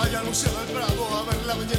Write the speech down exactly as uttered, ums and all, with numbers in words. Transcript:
vaya Luciano al Prado a ver la belleza